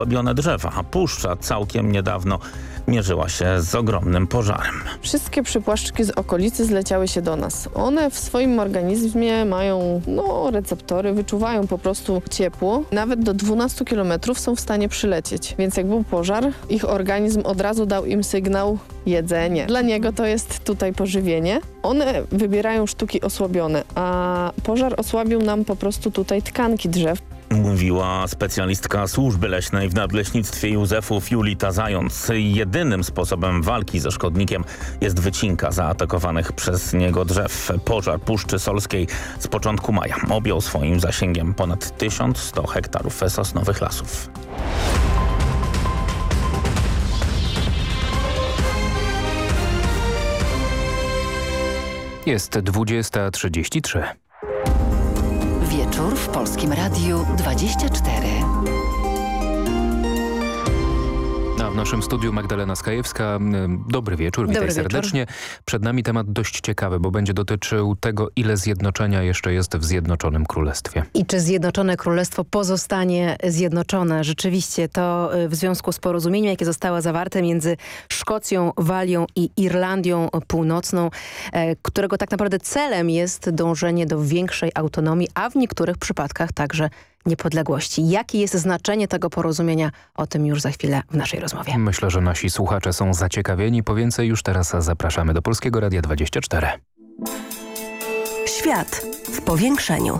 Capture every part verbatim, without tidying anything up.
Robione drzewa, a puszcza całkiem niedawno mierzyła się z ogromnym pożarem. Wszystkie przypłaszczki z okolicy zleciały się do nas. One w swoim organizmie mają no, receptory, wyczuwają po prostu ciepło. Nawet do dwunastu kilometrów są w stanie przylecieć. Więc jak był pożar, ich organizm od razu dał im sygnał jedzenie. Dla niego to jest tutaj pożywienie. One wybierają sztuki osłabione, a pożar osłabił nam po prostu tutaj tkanki drzew. Mówiła specjalistka służby leśnej w Nadleśnictwie Józefów Julita Zając. Jedynym sposobem walki ze szkodnikiem jest wycinka zaatakowanych przez niego drzew. Pożar Puszczy Solskiej z początku maja objął swoim zasięgiem ponad tysiąc sto hektarów sosnowych lasów. Jest dwudziesta trzydzieści trzy. Wieczór w Polskim Radiu dwadzieścia cztery. A w naszym studiu Magdalena Skajewska. Dobry wieczór, witaj Dobry serdecznie. Wieczór. Przed nami temat dość ciekawy, bo będzie dotyczył tego, ile zjednoczenia jeszcze jest w Zjednoczonym Królestwie. I czy Zjednoczone Królestwo pozostanie zjednoczone? Rzeczywiście to w związku z porozumieniem, jakie zostało zawarte między Szkocją, Walią i Irlandią Północną, którego tak naprawdę celem jest dążenie do większej autonomii, a w niektórych przypadkach także niepodległości. Jakie jest znaczenie tego porozumienia? O tym już za chwilę w naszej rozmowie. Myślę, że nasi słuchacze są zaciekawieni. Po więcej już teraz zapraszamy do Polskiego Radia dwadzieścia cztery. Świat w powiększeniu.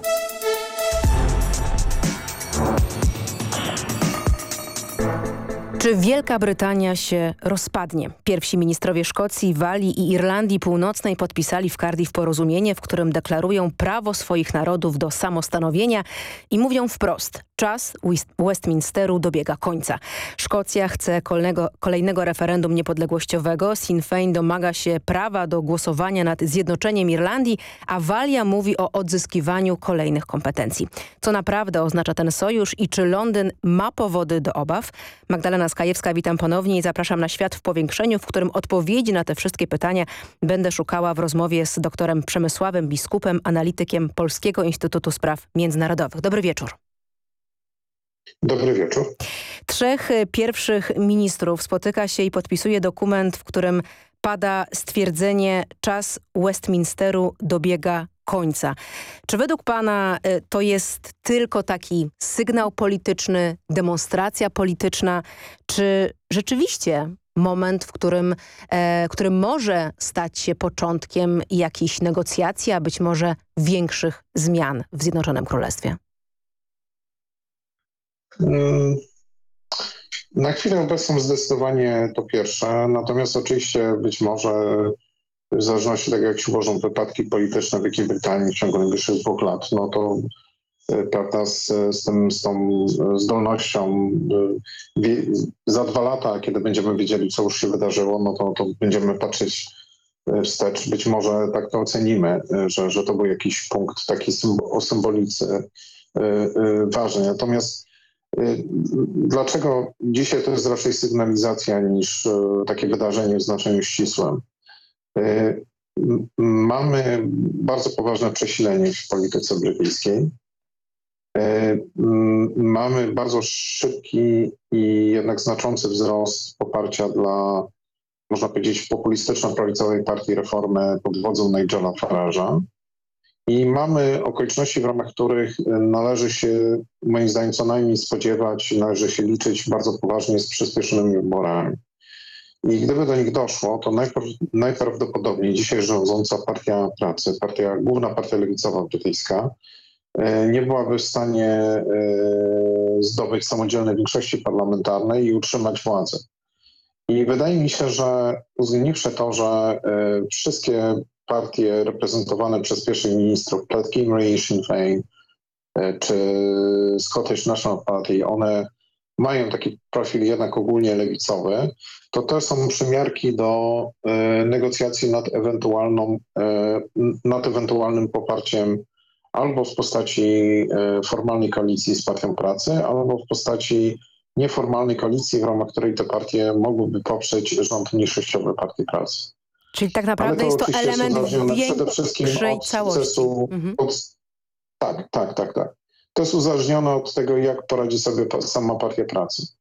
Czy Wielka Brytania się rozpadnie? Pierwsi ministrowie Szkocji, Walii i Irlandii Północnej podpisali w Cardiff porozumienie, w którym deklarują prawo swoich narodów do samostanowienia i mówią wprost: czas Westminsteru dobiega końca. Szkocja chce kolejnego, kolejnego referendum niepodległościowego, Sinn Féin domaga się prawa do głosowania nad zjednoczeniem Irlandii, a Walia mówi o odzyskiwaniu kolejnych kompetencji. Co naprawdę oznacza ten sojusz i czy Londyn ma powody do obaw? Magdalena Skajewska, witam ponownie i zapraszam na Świat w powiększeniu, w którym odpowiedzi na te wszystkie pytania będę szukała w rozmowie z doktorem Przemysławem Biskupem, analitykiem Polskiego Instytutu Spraw Międzynarodowych. Dobry wieczór. Dobry wieczór. Trzech pierwszych ministrów spotyka się i podpisuje dokument, w którym pada stwierdzenie: czas Westminsteru dobiega końca. Czy według pana to jest tylko taki sygnał polityczny, demonstracja polityczna, czy rzeczywiście moment, w którym, e, który może stać się początkiem jakichś negocjacji, a być może większych zmian w Zjednoczonym Królestwie? Na chwilę obecną zdecydowanie to pierwsze, natomiast oczywiście być może w zależności od tego, jak się ułożą wypadki polityczne w Wielkiej Brytanii w ciągu najbliższych dwóch lat, no to prawda, z, z, tym, z tą zdolnością wie, za dwa lata, kiedy będziemy wiedzieli, co już się wydarzyło, no to, to będziemy patrzeć wstecz. Być może tak to ocenimy, że, że to był jakiś punkt taki symbo- o symbolice ważny. Natomiast dlaczego dzisiaj to jest raczej sygnalizacja niż takie wydarzenie w znaczeniu ścisłym? Mamy bardzo poważne przesilenie w polityce brytyjskiej. Mamy bardzo szybki i jednak znaczący wzrost poparcia dla, można powiedzieć, populistyczno-prawicowej partii Reformy pod wodzą Nigela Farage'a. I mamy okoliczności, w ramach których należy się, moim zdaniem, co najmniej spodziewać, należy się liczyć bardzo poważnie z przyspieszonymi wyborami. I gdyby do nich doszło, to najpra- najprawdopodobniej dzisiaj rządząca Partia Pracy, partia, główna partia lewicowa brytyjska, nie byłaby w stanie zdobyć samodzielnej większości parlamentarnej i utrzymać władzy. I wydaje mi się, że uwzględniwszy to, że wszystkie partie reprezentowane przez pierwszych ministrów, Plaid Cymru i Sinn Féin, czy Scottish National Party, one mają taki profil jednak ogólnie lewicowy, to to są przymiarki do y, negocjacji nad, ewentualną, y, nad ewentualnym poparciem albo w postaci y, formalnej koalicji z Partią Pracy, albo w postaci nieformalnej koalicji, w ramach której te partie mogłyby poprzeć rząd mniejszościowy Partii Pracy. Czyli tak naprawdę to jest to element przede wszystkim większej od całości. sukcesu, Mhm. od, tak, tak, tak, tak. To jest uzależnione od tego, jak poradzi sobie sama Partia Pracy.